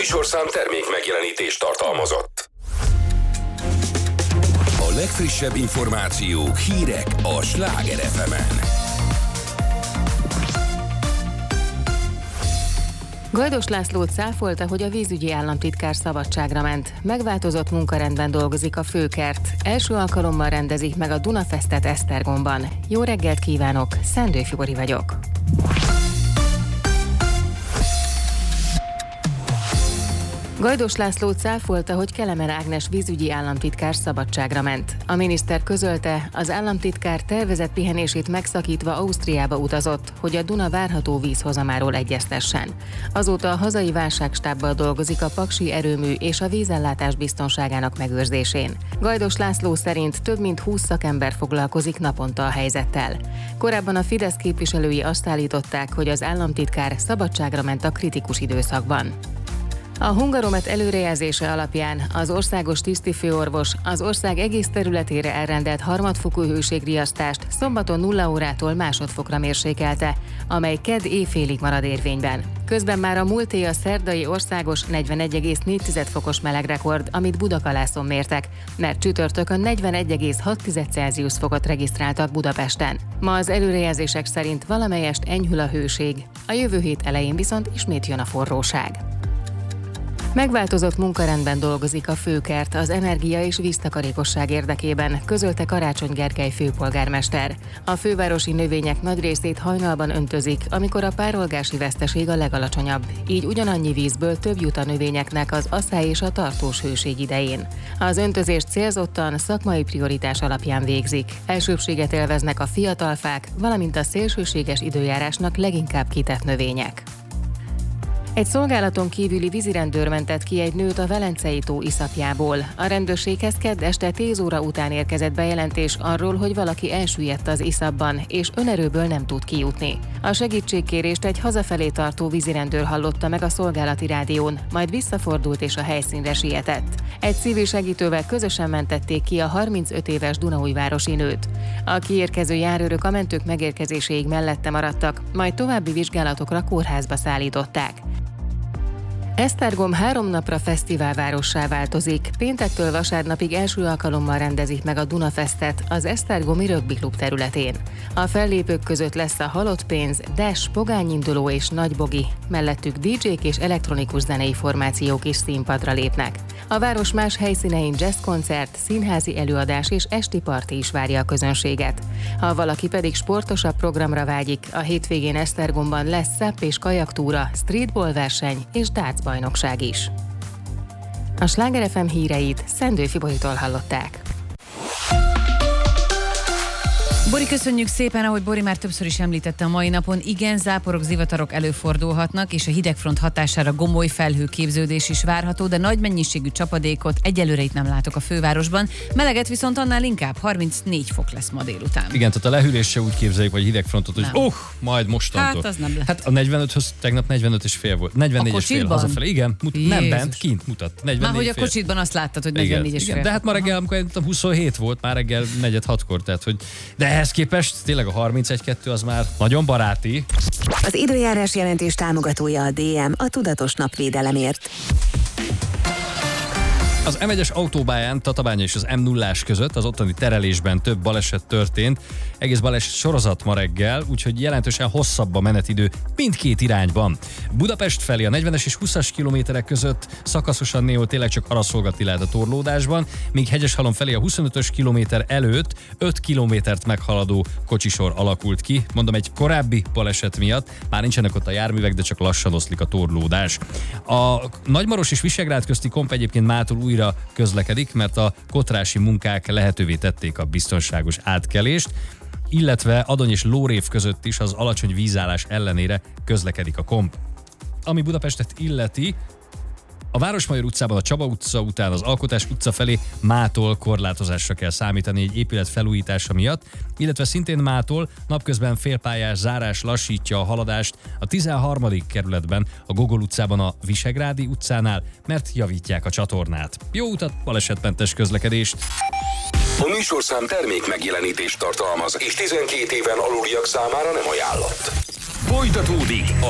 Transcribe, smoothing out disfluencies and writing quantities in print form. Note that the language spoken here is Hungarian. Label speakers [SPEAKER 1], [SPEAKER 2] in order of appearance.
[SPEAKER 1] műsorszám termék megjelenítést tartalmazott. A legfrissebb információk, hírek a Sláger FM-en.
[SPEAKER 2] Gajdos Lászlót cáfolta, hogy a vízügyi államtitkár szabadságra ment. Megváltozott munkarendben dolgozik a Főkert. Első alkalommal rendezik meg a Dunafestet Esztergomban. Jó reggelt kívánok, Szendő Fibori vagyok. Gajdos László cáfolta, hogy Kelemen Ágnes vízügyi államtitkár szabadságra ment. A miniszter közölte, az államtitkár tervezett pihenését megszakítva Ausztriába utazott, hogy a Duna várható vízhozamáról egyeztessen. Azóta a hazai válságstábbal dolgozik a paksi erőmű és a vízellátás biztonságának megőrzésén. Gajdos László szerint több mint 20 szakember foglalkozik naponta a helyzettel. Korábban a Fidesz képviselői azt állították, hogy az államtitkár szabadságra ment a kritikus időszakban. A Hungaromet előrejelzése alapján az országos tisztifőorvos az ország egész területére elrendelt harmadfokú hőségriasztást szombaton 0 órától másodfokra mérsékelte, amely kedd éjfélig marad érvényben. Közben már a múlté a szerdai országos 41,4 fokos melegrekord, amit Budakalászon mértek, mert csütörtökön 41,6 Celsius fokot regisztráltak Budapesten. Ma az előrejelzések szerint valamelyest enyhül a hőség, a jövő hét elején viszont ismét jön a forróság. Megváltozott munkarendben dolgozik a Főkert az energia és víztakarékosság érdekében, közölte Karácsony Gergely főpolgármester. A fővárosi növények nagy részét hajnalban öntözik, amikor a párolgási veszteség a legalacsonyabb, így ugyanannyi vízből több jut a növényeknek az asszály és a tartós hőség idején. Az öntözést célzottan szakmai prioritás alapján végzik. Elsőbbséget élveznek a fiatal fák, valamint a szélsőséges időjárásnak leginkább kitett növények. Egy szolgálaton kívüli vízirendőr mentett ki egy nőt a Velencei tó iszapjából. A rendőrséghez kedd este 10 óra után érkezett bejelentés arról, hogy valaki elsüllyedt az iszapban, és önerőből nem tud kijutni. A segítségkérést egy hazafelé tartó vízirendőr hallotta meg a szolgálati rádión, majd visszafordult és a helyszínre sietett. Egy civil segítővel közösen mentették ki a 35 éves dunaújvárosi nőt. A kiérkező járőrök a mentők megérkezéséig mellette maradtak, majd további vizsgálatokra kórházba szállították. Esztergom 3 napra fesztiválvárossá változik. Péntektől vasárnapig első alkalommal rendezik meg a Dunafestet az esztergomi rögbiklub területén. A fellépők között lesz a Halott Pénz, Dash, Pogányinduló és Nagybogi, mellettük DJ-k és elektronikus zenei formációk is színpadra lépnek. A város más helyszínein jazzkoncert, színházi előadás és esti parti is várja a közönséget. Ha valaki pedig sportosabb programra vágyik, a hétvégén Esztergomban lesz szapp és kajaktúra, streetball verseny és darts bajnokság is. A Sláger FM híreit Szendő Fiboritól hallották.
[SPEAKER 3] Bori, köszönjük szépen, ahogy Bori már többször is említette a mai napon, igen, záporok, zivatarok előfordulhatnak, és a hidegfront hatására gomoly felhőképződés is várható, de nagy mennyiségű csapadékot egyelőre itt nem látok a fővárosban. Meleget viszont annál inkább, 34 fok lesz ma délután.
[SPEAKER 4] Igen, tehát a lehűlés se úgy képzeljük, vagy hidegfrontot, hogy majd mostantól.
[SPEAKER 3] Hát az nem lehet.
[SPEAKER 4] Hát a 45-höz tegnap 45,5 volt. 44,5 hazafelé. Igen, nem bent, kint mutat. 44,5.
[SPEAKER 3] Már hogy a kocsitban azt láttad, hogy 44,5.
[SPEAKER 4] Igen, de hát ma reggel, amikor 27 volt, már reggel 4-6-kor, tehát hogy de ehhez képest tényleg a 31,2 az már nagyon baráti.
[SPEAKER 5] Az időjárás jelentés támogatója a DM, a tudatos napvédelemért.
[SPEAKER 4] Az M1-es autópályán Tatabánya és az M0-ás között az ottani terelésben több baleset történt. Egész baleset sorozat ma reggel, úgyhogy jelentősen hosszabb a menetidő mindkét irányban. Budapest felé a 40-es és 20-as kilométerek között szakaszosan néhol tényleg csak arra szolgatni lehet a torlódásban, míg Hegyeshalom felé a 25-ös kilométer előtt 5 kilométert meghaladó kocsisor alakult ki. Mondom, egy korábbi baleset miatt már nincsenek ott a járművek, de csak lassan oszlik a torlódás. A Nagymaros és Visegrád közti komp egyébként mától újra közlekedik, mert a kotrási munkák lehetővé tették a biztonságos átkelést, illetve Adony és Lórév között is az alacsony vízállás ellenére közlekedik a komp. Ami Budapestet illeti, a Városmajor utcában a Csaba utca után az Alkotás utca felé mától korlátozásra kell számítani egy épület felújítása miatt, illetve szintén mától napközben félpályás zárás lassítja a haladást a 13. kerületben a Gogol utcában a Visegrádi utcánál, mert javítják a csatornát. Jó utat, balesetmentes közlekedést!
[SPEAKER 1] A műsorszám termék megjelenítést tartalmaz, és 12 éven aluliak számára nem ajánlott. Folytatódik